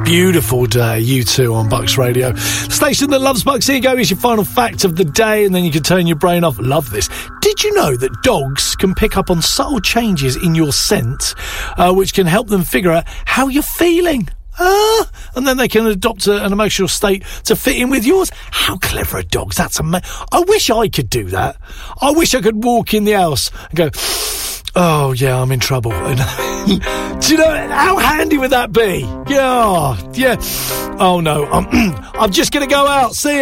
Beautiful day, you two on Bucks Radio. Station that loves Bucks. Here you go, here's your final fact of the day, and then you can turn your brain off. Love this. Did you know that dogs can pick up on subtle changes in your scent, which can help them figure out how you're feeling? And then they can adopt an emotional state to fit in with yours. How clever are dogs? That's amazing. I wish I could do that. I wish I could walk in the house and go, oh, yeah, I'm in trouble. Do you know, how handy would that be? Yeah. Oh, no, I'm just going to go out. See ya.